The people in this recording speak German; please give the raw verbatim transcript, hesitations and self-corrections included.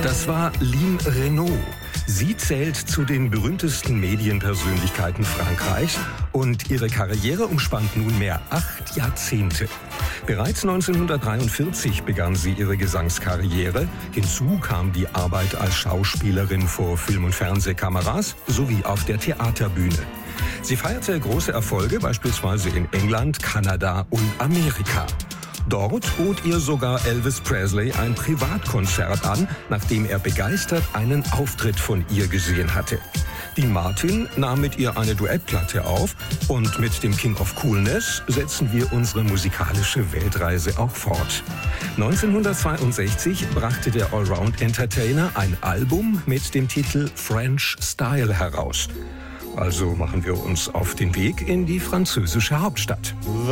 Das war Line Renaud. Sie zählt zu den berühmtesten Medienpersönlichkeiten Frankreichs und ihre Karriere umspannt nunmehr acht Jahrzehnte. Bereits neunzehnhundertdreiundvierzig begann sie ihre Gesangskarriere. Hinzu kam die Arbeit als Schauspielerin vor Film- und Fernsehkameras sowie auf der Theaterbühne. Sie feierte große Erfolge beispielsweise in England, Kanada und Amerika. Dort bot ihr sogar Elvis Presley ein Privatkonzert an, nachdem er begeistert einen Auftritt von ihr gesehen hatte. Dean Martin nahm mit ihr eine Duettplatte auf und mit dem King of Coolness setzen wir unsere musikalische Weltreise auch fort. neunzehnhundertzweiundsechzig brachte der Allround-Entertainer ein Album mit dem Titel French Style heraus. Also machen wir uns auf den Weg in die französische Hauptstadt.